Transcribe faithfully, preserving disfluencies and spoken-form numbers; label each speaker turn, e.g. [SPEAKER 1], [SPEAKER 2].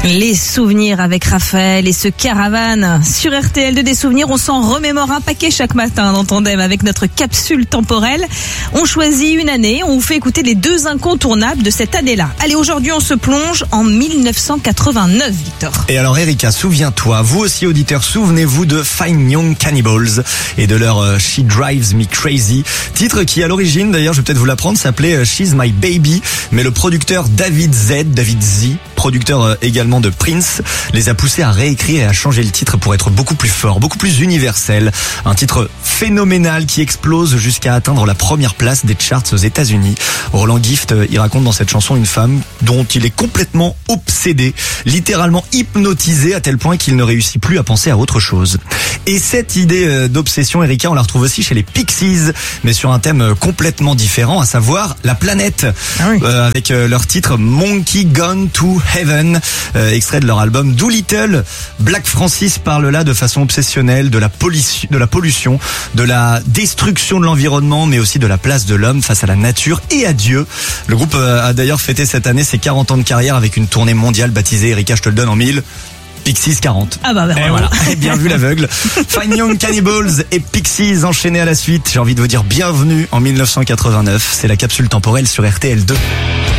[SPEAKER 1] Les souvenirs avec Raphaël et ce caravane sur R T L deux, des souvenirs, on s'en remémore un paquet chaque matin dans Tandem avec notre capsule temporelle. On choisit une année, on vous fait écouter les deux incontournables de cette année-là. Allez, aujourd'hui on se plonge en mille neuf cent quatre-vingt-neuf, Victor.
[SPEAKER 2] Et alors Erika, souviens-toi, vous aussi auditeurs, souvenez-vous de Fine Young Cannibals et de leur euh, She Drives Me Crazy, titre qui à l'origine, d'ailleurs je vais peut-être vous l'apprendre, s'appelait euh, She's My Baby, mais le producteur David Z, David Z, producteur euh, également de Prince, les a poussés à réécrire et à changer le titre pour être beaucoup plus fort, beaucoup plus universel. Un titre phénoménal qui explose jusqu'à atteindre la première place des charts aux États-Unis. Roland Gift, il raconte dans cette chanson une femme dont il est complètement obsédé, littéralement hypnotisé à tel point qu'il ne réussit plus à penser à autre chose. Et cette idée d'obsession, Erika, on la retrouve aussi chez les Pixies, mais sur un thème complètement différent, à savoir la planète, ah oui. euh, avec leur titre Monkey Gone to Heaven, euh, extrait de leur album Doolittle. Black Francis parle là de façon obsessionnelle de la pollution, de la pollution, de la destruction de l'environnement, mais aussi de la place de l'homme face à la nature et à Dieu. Le groupe a d'ailleurs fêté cette année ses quarante ans de carrière avec une tournée mondiale baptisée, Erika, je te le donne en mille, Pixies quarante.
[SPEAKER 1] Ah bah, bah
[SPEAKER 2] et voilà. Et bien vu l'aveugle. Fine Young Cannibals et Pixies enchaînés à la suite. J'ai envie de vous dire bienvenue en mille neuf cent quatre-vingt-neuf. C'est la capsule temporelle sur R T L deux.